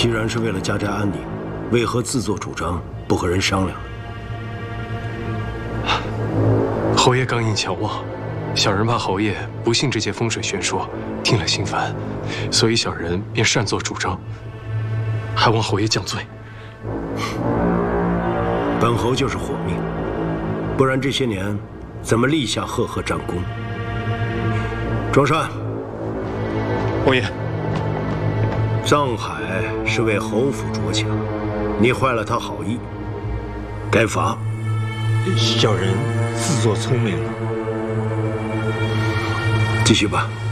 既然是为了家家安宁，为何自作主张，不和人商量？ 侯爷刚硬强妄，小人怕侯爷不信这些风水玄说，听了心烦，所以小人便擅作主张，还望侯爷降罪。 本侯就是火命，不然这些年怎么立下赫赫战功？庄善， 侯爷， 藏海是为侯府着想，你坏了他好意，该罚。 小人自作聪明了。 继续吧。